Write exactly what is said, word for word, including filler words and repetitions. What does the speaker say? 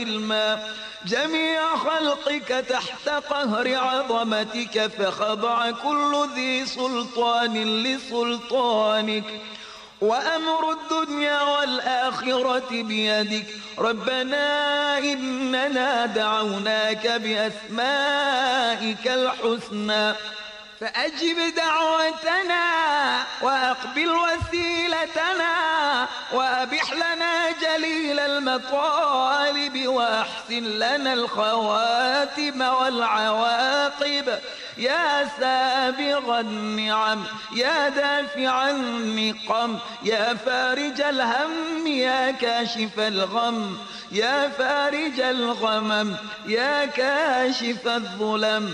الماء جميع خلقك تحت قهر عظمتك، فخضع كل ذي سلطان لسلطانك، وأمر الدنيا والآخرة بيدك. ربنا إننا دعوناك بأسمائك الحسنى فأجب دعوتنا وأقبل وسيلتنا، وأبح لنا جليل المطالب، وأحسن لنا الخواتم والعواقب. يا سابغ النعم، يا دافع النقم، يا فارج الهم، يا كاشف الغم، يا فارج الغمم، يا كاشف الظلم.